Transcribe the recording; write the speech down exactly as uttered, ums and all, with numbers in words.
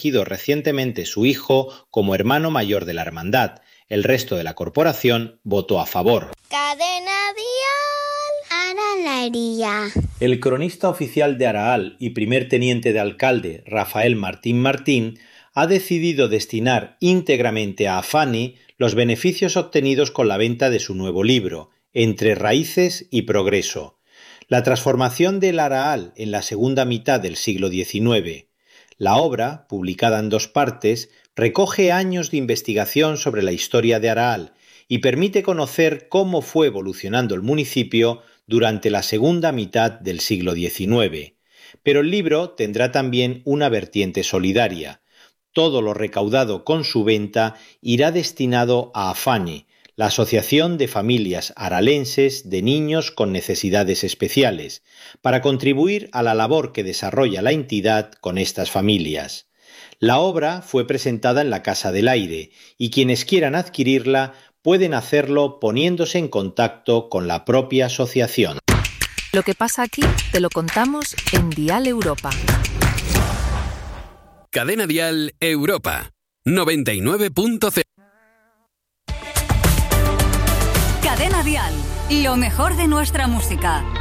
elegido recientemente su hijo como hermano mayor de la hermandad. El resto de la corporación votó a favor. Cadena Dial Aralería. El cronista oficial de Araal y primer teniente de alcalde, Rafael Martín Martín, ha decidido destinar íntegramente a Afani los beneficios obtenidos con la venta de su nuevo libro, Entre raíces y progreso. La transformación del Araal en la segunda mitad del siglo diecinueve. La obra, publicada en dos partes, recoge años de investigación sobre la historia de Araal y permite conocer cómo fue evolucionando el municipio durante la segunda mitad del siglo diecinueve. Pero el libro tendrá también una vertiente solidaria. Todo lo recaudado con su venta irá destinado a Afani, la Asociación de Familias Aralenses de Niños con Necesidades Especiales, para contribuir a la labor que desarrolla la entidad con estas familias. La obra fue presentada en la Casa del Aire y quienes quieran adquirirla pueden hacerlo poniéndose en contacto con la propia asociación. Lo que pasa aquí te lo contamos en Dial Europa. Cadena Dial Europa noventa y nueve punto cero. Cadena Dial, lo mejor de nuestra música.